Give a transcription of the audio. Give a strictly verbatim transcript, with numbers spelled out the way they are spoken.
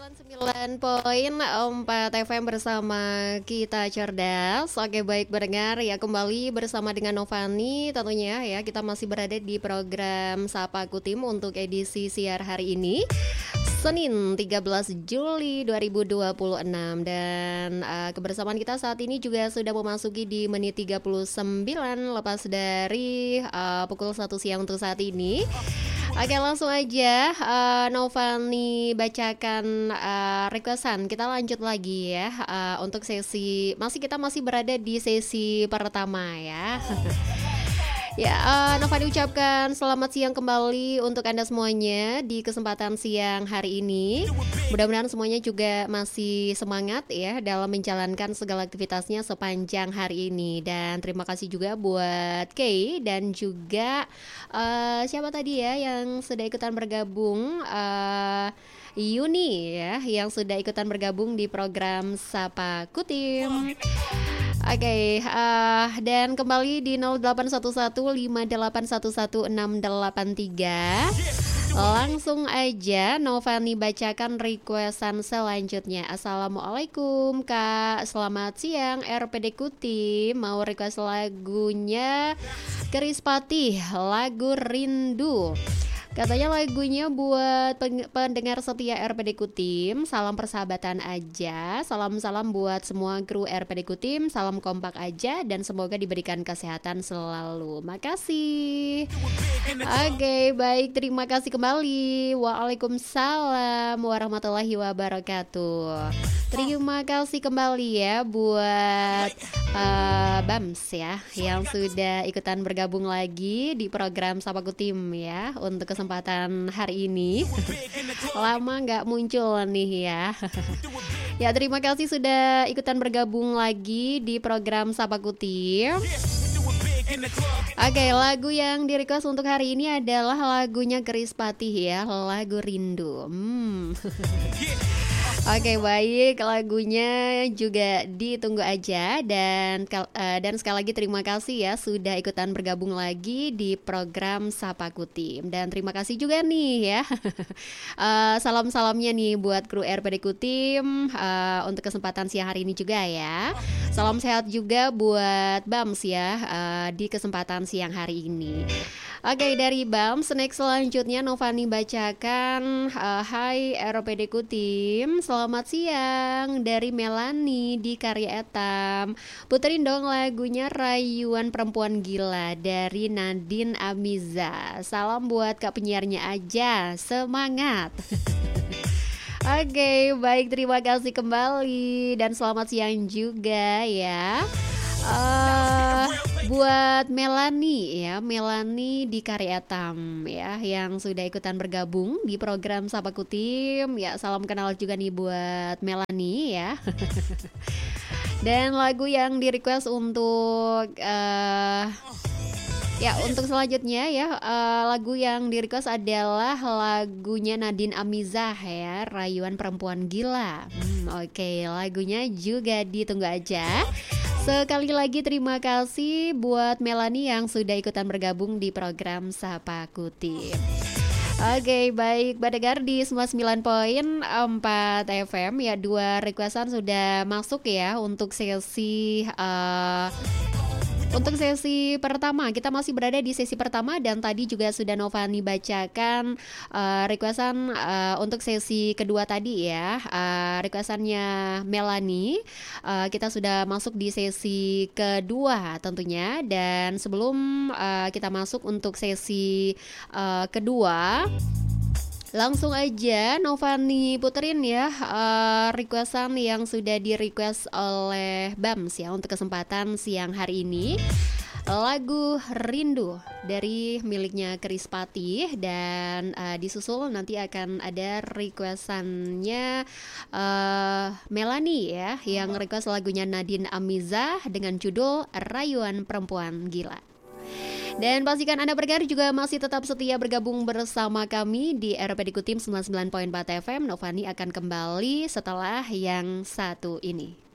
sembilan puluh sembilan koma empat F M bersama kita cerdas. Oke, baik berdengar ya, kembali bersama dengan Novani tentunya ya. Kita masih berada di program Sapa Kutim untuk edisi siar hari ini, Senin tiga belas Juli dua ribu dua puluh enam. Dan uh, kebersamaan kita saat ini juga sudah memasuki di menit tiga puluh sembilan lepas dari uh, pukul satu siang untuk saat ini. Oke, langsung aja uh, Novani bacakan uh, requestan. Kita lanjut lagi ya uh, untuk sesi, masih kita masih berada di sesi pertama ya. Ya, uh, Novani ucapkan selamat siang kembali untuk Anda semuanya di kesempatan siang hari ini. Mudah-mudahan semuanya juga masih semangat ya dalam menjalankan segala aktivitasnya sepanjang hari ini. Dan terima kasih juga buat Kay dan juga uh, siapa tadi ya yang sudah ikutan bergabung, uh, Yuni ya yang sudah ikutan bergabung di program Sapa Kutim. Oke, okay, uh, dan kembali di nol delapan satu satu lima delapan satu satu enam delapan tiga. Langsung aja Novani bacakan requestan selanjutnya. Assalamualaikum Kak, selamat siang R P D Kutim. Mau request lagunya Kerispatih, lagu Rindu. Katanya lagunya buat pendengar setia R P D Kutim. Salam persahabatan aja. Salam-salam buat semua kru R P D Kutim. Salam kompak aja dan semoga diberikan kesehatan selalu. Makasih. Oke, okay, baik, terima kasih kembali. Waalaikumsalam warahmatullahi wabarakatuh. Terima kasih kembali ya buat uh, Bams ya yang sudah ikutan bergabung lagi di program Sapa Kutim ya untuk kesempatan hari ini. Lama nggak muncul nih ya. Ya, terima kasih sudah ikutan bergabung lagi di program Sapa Kutim. Oke, okay, lagu yang di request untuk hari ini adalah lagunya Kerispatih ya, lagu Rindu. Hmm. Oke, okay, baik, lagunya juga ditunggu aja. Dan uh, dan sekali lagi terima kasih ya sudah ikutan bergabung lagi di program Sapa Kutim. Dan terima kasih juga nih ya uh, salam-salamnya nih buat kru R P D Kutim uh, untuk kesempatan siang hari ini juga ya. Salam sehat juga buat Bams ya uh, di kesempatan siang hari ini. Oke, okay, dari Bams, next selanjutnya Novani bacakan uh, Hai R P D Kutim, selamat siang dari Melani di Karya Etam. Puterin dong lagunya Rayuan Perempuan Gila dari Nadine Amiza. Salam buat kak penyiarnya aja, semangat. Oke, okay, baik, terima kasih kembali dan selamat siang juga ya. Uh, buat Melani ya, Melani di Karya Etam ya yang sudah ikutan bergabung di program Sapa Kutim ya. Salam kenal juga nih buat Melani ya. Dan lagu yang di request untuk uh, ya untuk selanjutnya ya, uh, lagu yang di request adalah lagunya Nadine Amizah ya, Rayuan Perempuan Gila. hmm, Oke, okay, lagunya juga ditunggu aja. Sekali lagi terima kasih buat Melani yang sudah ikutan bergabung di program Sapa Kutim. Oke, okay, baik, Badegar di sembilan puluh sembilan koma empat F M ya, dua requestan sudah masuk ya untuk sesi uh, Untuk sesi pertama. Kita masih berada di sesi pertama dan tadi juga sudah Novani bacakan uh, requestan uh, untuk sesi kedua tadi ya, uh, requestannya Melani. uh, Kita sudah masuk di sesi kedua tentunya. Dan sebelum uh, kita masuk untuk sesi uh, kedua, langsung aja Novani puterin ya uh, requestan yang sudah di request oleh Bams ya untuk kesempatan siang hari ini. Lagu Rindu dari miliknya Kerispatih. Dan uh, disusul nanti akan ada requestannya uh, Melani ya yang request lagunya Nadine Amiza dengan judul Rayuan Perempuan Gila. Dan pastikan Anda bergar juga masih tetap setia bergabung bersama kami di R P D Kutim sembilan puluh sembilan koma empat F M. Novani akan kembali setelah yang satu ini.